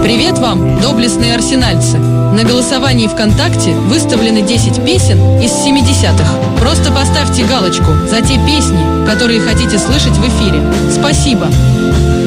Привет вам, доблестные арсенальцы! На голосовании ВКонтакте выставлены 10 песен из 70-х. Просто поставьте галочку за те песни, которые хотите слышать в эфире. Спасибо!